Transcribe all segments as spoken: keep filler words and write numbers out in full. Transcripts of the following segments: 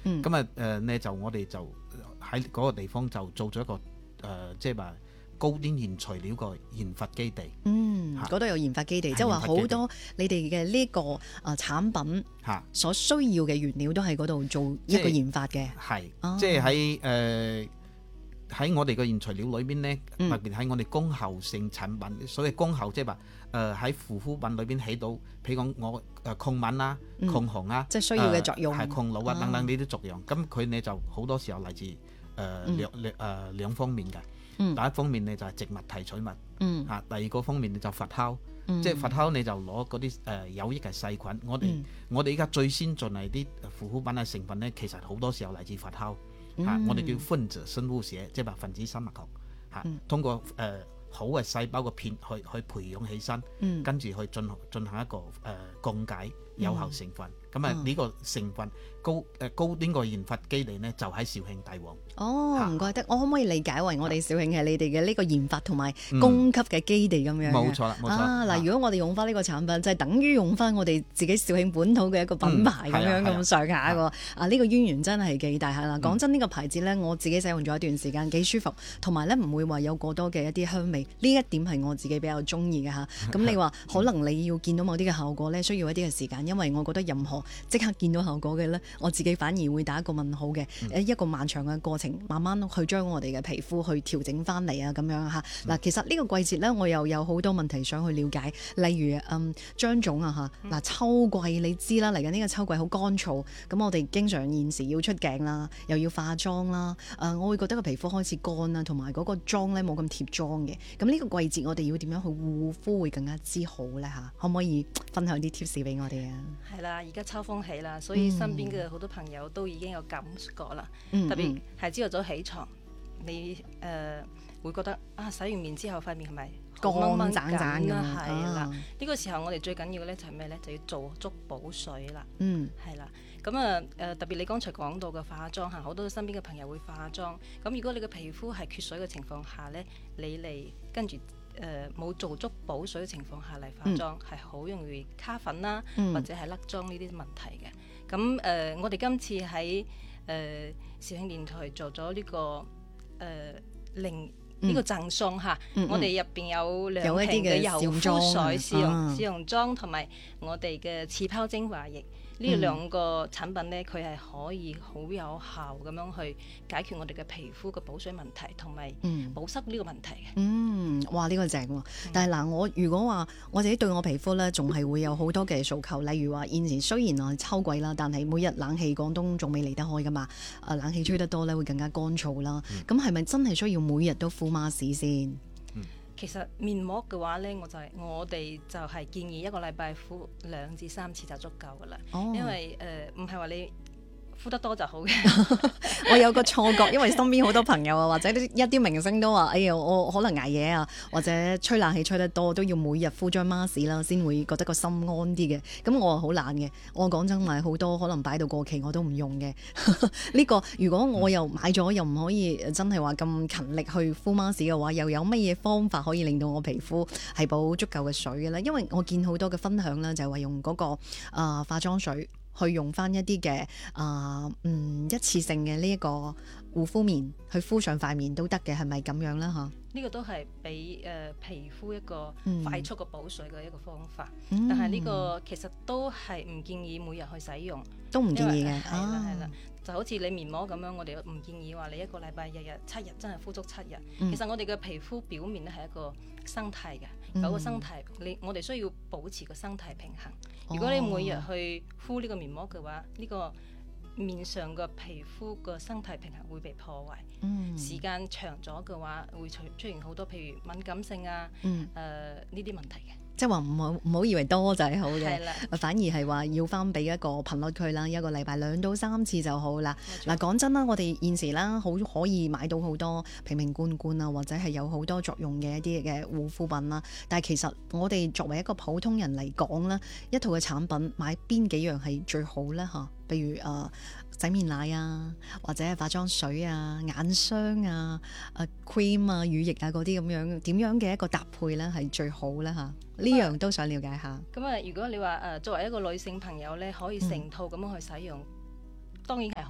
咁啊誒呢就我哋就喺嗰個地方就做咗一個誒、呃、即係話高端原材料個研發基地。 嗯，嗰度有研發基地，即係話好多你哋嘅呢個誒、呃、產品所需要嘅原料都喺嗰度做一個研發嘅。 係，即係喺誒喺我哋嘅原材料裏邊呢，特別喺我哋功效性產品，所謂功效即係話誒喺護膚品裏邊起到，譬如講我誒抗敏啦、抗紅啊， 即係需要嘅作用， 係抗老啊等等呢啲作用。咁佢呢就好多時候嚟自誒兩兩誒兩方面嘅。第一方面呢就係植物提取物，嗯、啊，第二個方面呢就發酵，嗯、即係發酵你就攞嗰啲誒有益嘅細菌。我哋、嗯、我哋而家最先進嚟啲護膚品嘅成分呢，其實好多時候嚟自發酵，嗯啊、我哋叫分子生物學，即係話分子生物學，嚇、啊嗯，通過誒、呃、好嘅細胞嘅片去去培養起身，嗯、跟住去進進行一個誒、呃、降解有效成分。咁啊呢個成分高誒、呃、高端個研發基地呢，就喺肇慶大王。 哦，唔怪得，我可唔可以理解為我哋肇慶係你哋嘅呢個研發同埋供給嘅基地咁樣？ 冇錯啦，冇錯。啊， 嗱，如果我哋用翻呢個產品，就係、是、等於用翻我哋自己肇慶本土嘅一個品牌咁、嗯、樣咁上下喎。啊，呢、啊這個淵源真係幾大下啦。講、嗯、真，呢、這個牌子呢，我自己使用咗一段時間，幾舒服，同埋呢唔會話有過多嘅一啲香味。呢一點係我自己比較中意嘅嚇。咁你話可能你要見到某啲嘅效果呢，需要一啲嘅時間，因為我覺得任何即刻見到效果嘅呢，我自己反而會打一個問號嘅。誒、嗯，一個漫長嘅過程，慢慢去將我哋嘅皮膚去調整翻嚟啊，咁樣嚇。嗱，其實呢個季節咧，我又有好多問題想去了解，例如嗯張總啊嚇。嗱，秋季你知啦，嚟緊呢個秋季好乾燥，咁我哋經常現時要出鏡啦，又要化妝啦。誒、呃，我會覺得個皮膚開始乾啦，同埋嗰個妝咧冇咁貼妝嘅。咁呢個季節我哋要點樣去護膚會更加之好咧嚇？可唔可以分享啲 tips 俾我哋啊？ 係啦，而家秋風起啦，所以身邊嘅好多朋友都已經有感覺啦、嗯，特別係朝頭早起床。你誒、呃、會覺得啊，洗完面之後塊面係咪乾掹掙掙啦？係啦，呢、呢個時候我哋最緊要嘅咧就係咩咧？就要做足補水啦。嗯，係啦。咁啊誒特別你剛才講到嘅化妝嚇，好多身邊嘅朋友會化妝。咁如果你嘅皮膚係缺水嘅情況下咧，你嚟跟住誒冇做足補水嘅情況下嚟化妝，係、嗯、好容易卡粉啦，嗯、或者係甩妝呢啲問題嘅。咁誒、呃，我哋今次喺誒肇慶電台做咗呢、呢個。誒零呢個贈送嚇，嗯、我哋入邊有兩瓶嘅柔膚水試用試用裝，同埋我哋嘅次泡精華液。呢兩個產品呢，佢係可以好有效咁樣去解決我哋嘅皮膚嘅補水問題同埋保濕呢個問題嘅。 嗯，哇！呢、呢個正喎。但係嗱，我如果話我自己對我皮膚呢，仲係會有好多嘅訴求，例如話現時雖然係秋季啦，但係每日冷氣廣東仲未離得開噶嘛。誒，冷氣吹得多呢，會更加乾燥啦。咁係咪真係需要每日都敷 mask 先？ 其實面膜嘅話呢，我就係、是、我哋就係建議一個禮拜敷兩至三次就足夠噶啦。哦、因為誒唔係話你敷得多就好嘅。 我有個錯覺，因為身邊好多朋友啊，或者一啲明星都話：哎呀，我可能捱夜啊，或者吹冷氣吹得多，都要每日敷張 mask 啦，先會覺得個心安啲嘅。咁我好懶嘅，我講真係好多可能擺到過期我都唔用嘅。呢、呢個如果我又買咗又唔可以真係話咁勤力去敷 mask 嘅話，又有乜嘢方法可以令到我皮膚係補足夠嘅水嘅咧？因為我見好多嘅分享啦，就係話用嗰、嗰個啊、呃、化妝水。去用翻一啲嘅啊嗯一次性嘅呢一個護膚棉去敷上塊面都得嘅，係咪咁樣啦？嚇， 呢個都係俾誒皮膚一個快速嘅補水嘅一個方法，嗯、但係呢個其實都係唔建議每日去使用， 都唔建議嘅。 係啦係啦，就好似你面膜咁樣，我哋唔建議話你一個禮拜日日七日真係敷足七日。嗯、其實我哋嘅皮膚表面咧係一個生態嘅，嗯、有個生態，你我哋需要保持個生態平衡。如果你每日去敷呢個面膜嘅話，呢、呢個面上嘅皮膚個生態平衡會被破壞。嗯、時間長咗嘅話，會出出現好多譬如敏感性啊，誒呢啲問題嘅。 即係話唔好唔好以為多就係好嘅，反而係話要翻俾一個頻率佢啦，一個禮拜兩到三次就好啦。嗱，講真啦，我哋現時啦，好可以買到好多瓶瓶罐罐啊，或者係有好多作用嘅一啲嘅護膚品啦。但係其實我哋作為一個普通人嚟講啦，一套嘅產品買邊幾樣係最好咧？嚇，譬如誒、呃、洗面奶啊，或者係化妝水啊、眼霜啊、誒 cream 啊、乳液啊嗰啲咁樣，點樣嘅一個搭配咧係最好咧？嚇？呢樣都想了解下。 咁啊，如果你話誒作為一個女性朋友咧，可以成套咁樣去使用，嗯、當然係好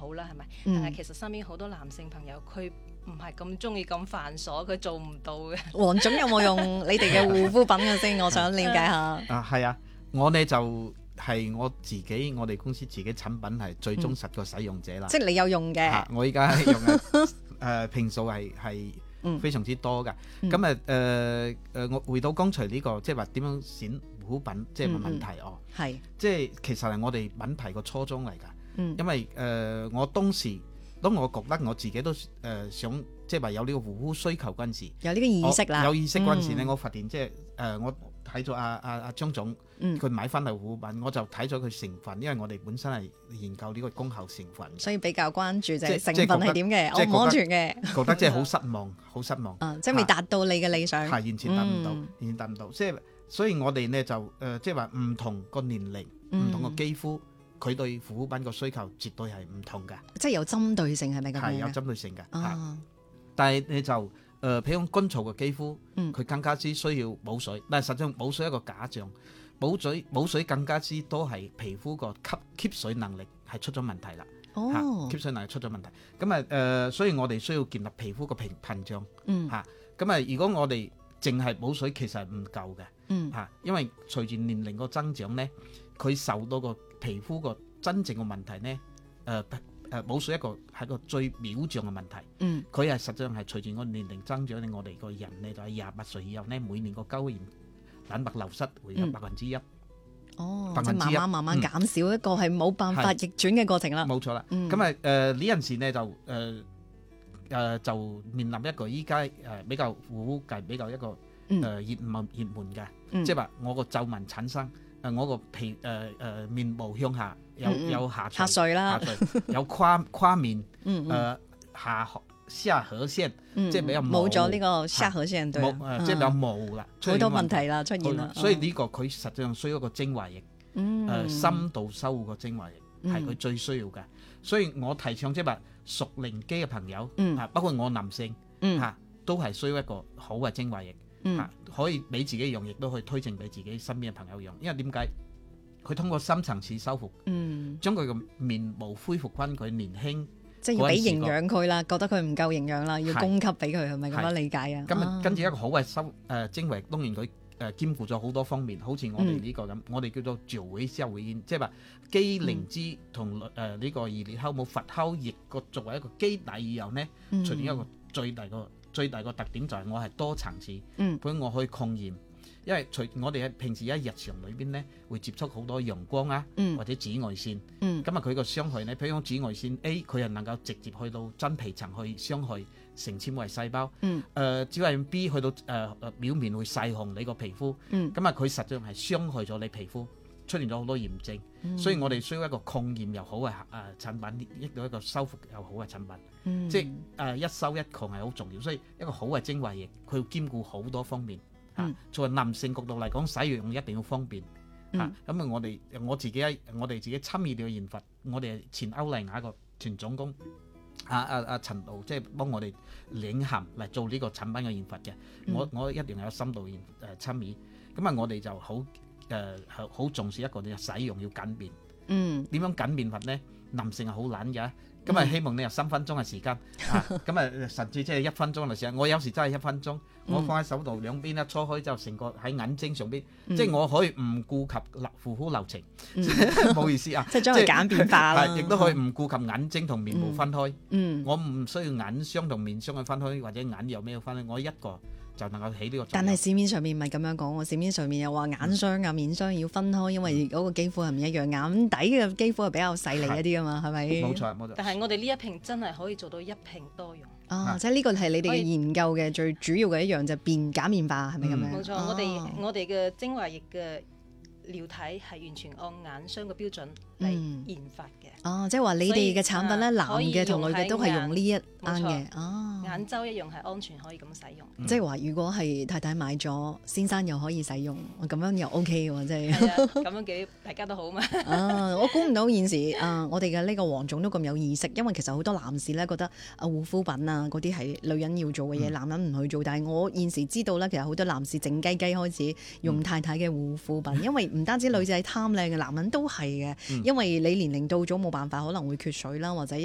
好啦，係咪？ 嗯、 但係其實身邊好多男性朋友佢唔係咁中意咁繁瑣，佢做唔到嘅。 黃總有冇用你哋嘅護膚品嘅先？我想了解下。 啊，係啊，我呢就係、是、我自己，我哋公司自己產品係最忠實個使用者啦。 嗯、即係你有用嘅、 啊。我依家用嘅誒、呃、瓶數係係。非常之多㗎，咁誒誒誒，我回到剛才呢、這個，即係話點樣選護膚品，即係個問題、嗯嗯、哦。係，即係其實係我哋品牌個初衷嚟㗎。嗯、因為誒、呃，我當時當我覺得我自己都誒、呃、想，即係話有呢個護膚需求嗰陣時， 有呢個意識啦。 有意識嗰陣時咧，嗯、我發現即係誒我。睇咗阿阿阿張總，佢、嗯、買翻嚟護膚品，我就睇咗佢成分，因為我哋本身係研究呢個功效成分， 所以比較關注就係成分係點嘅，安唔安全嘅， 覺得即係好失望，好失望， 啊、即係未達到你嘅理想， 係完全達唔到，嗯、完全達唔到，即係所以我哋呢就誒、呃，即係話唔同個年齡，唔、嗯、同個肌膚，佢對護膚品個需求絕對係唔同嘅， 即係有針對性係咪咁樣？係有針對性嘅， 啊、 但係你就。誒、呃，譬如乾燥嘅肌膚，佢、嗯、更加之需要補水，但係實際上補水係一個假象，補水補水更加之多係皮膚個吸吸水能力係出咗問題啦。哦，吸水能力出咗問題，咁啊誒，所以我哋需要建立皮膚個屏屏障。嗯，嚇，咁啊，如果我哋淨係補水，其實係唔夠嘅。嗯，嚇，因為隨住年齡個增長咧，佢受到個皮膚個真正嘅問題咧，誒、呃。誒補水一個係一個最表象嘅問題，嗯，佢係實際上係隨住我年齡增長咧，我哋個人咧就係廿八歲以後咧，每年個膠原蛋白流失會有百分之一， 哦，即係慢慢慢慢減少，一個係冇辦法逆轉嘅過程啦。 冇錯啦，咁啊誒呢陣時咧就誒誒、呃呃、就面臨一個依家誒比較估計比較一個誒、呃、熱門熱門嘅，嗯、即係話我個皺紋產生。誒我個皮誒誒、呃呃、面部向下有有下垂， 下垂啦， 下垂有跨跨面，誒、嗯嗯呃、下下頜線，嗯、即係比較冇咗呢個下頜線，對， 冇誒即係比較模糊啦， 好多問題啦出現啦， 所以呢個佢實際上需要一個精華液，誒、嗯呃、深度修護個精華液係佢最需要嘅，所以我提倡即係話熟齡肌嘅朋友，嗯、啊包括我男性嚇、嗯啊、都係需要一個好嘅精華液。嗯、可以俾自己用，亦都可以推薦俾自己身邊嘅朋友用。因為點解？佢通過深層次修復，嗯、將佢嘅面部恢復翻佢年輕， 即係要俾營養佢啦。覺得佢唔夠營養啦，要供給俾佢，係咪咁樣理解啊？ 咁啊，跟住一個好嘅修誒精華，當然佢誒兼顧咗好多方面，好似我哋呢個咁，嗯、我哋叫做調會消會煙，即係話肌靈脂同誒呢個二裂酵母佛酵液個作為一個基底以後呢，出現一個最大個。最大個特點就係我係多層次，嗯，咁我可以抗炎，因為除我哋喺平時喺日常裏邊咧，會接觸好多陽光啊，嗯、或者紫外線，嗯，咁啊佢個傷害咧，譬如講紫外線 A，佢係能夠直接去到真皮層去傷害成纖維細胞，嗯，誒、呃，紫外線 B 去到誒誒、呃、表面會曬紅你個皮膚，嗯，咁啊佢實際上係傷害咗你皮膚。出現咗好多炎症，嗯、所以我哋需要一個抗炎又好嘅誒、呃、產品，益到一個修復又好嘅產品，嗯、即係誒、呃、一修一抗係好重要。所以一個好嘅精華液，佢要兼顧好多方面嚇。嗯、作為男性角度嚟講，使用一定要方便嚇。咁啊，嗯、我哋我自己我哋自己參與到研發，我哋前歐麗雅個前總工阿阿阿陳導，即係幫我哋領銜嚟做呢個產品嘅研發嘅。嗯、我我一定有深度研誒參與。咁啊，我哋就好。誒好好重視一個你使用要簡便，嗯，點樣簡便法咧？男性係好懶嘅，咁啊希望你有三分鐘嘅時間，咁啊甚至即係一分鐘嘅時間。我有時真係一分鐘，我放喺手度兩邊一搓開之後，成個喺眼睛上邊，即係我可以唔顧及流護膚流程，唔好意思啊， 即係將佢簡便化啦， 亦都可以唔顧及眼睛同面部分開，嗯，我唔需要眼霜同面霜去分開，或者眼有咩要分開，我一個。就能夠起呢個作用。 但係市面上面唔係咁樣講喎，市面上面又話眼霜啊、面霜要分開，因為嗰個肌膚係唔一樣，眼底嘅肌膚係比較細膩一啲㗎嘛，係咪？ 冇錯冇錯。 但係我哋呢一瓶真係可以做到一瓶多用。 啊，即係呢個係你哋嘅研究嘅最主要嘅一樣就係變假面化，係咪咁樣？ 冇錯，我哋我哋嘅精華液嘅料體係完全按眼霜嘅標準嚟研發嘅。 哦，即係話你哋嘅產品咧，男嘅同女嘅都係用呢一啱嘅。哦， 眼周一樣係安全可以咁使用。 即係話，如果係太太買咗，先生又可以使用，咁樣又 OK 喎，即係。 係啊，咁樣幾大家都好嘛。 啊，我估唔到現時啊，我哋嘅呢個黃總都咁有意識，因為其實好多男士咧覺得啊護膚品啊嗰啲係女人要做嘅嘢，男人唔去做。但係我現時知道咧，其實好多男士靜雞雞開始用太太嘅護膚品，因為唔單止女仔貪靚嘅，男人都係嘅，因為你年齡到咗冇辦法，可能會缺水啦，或者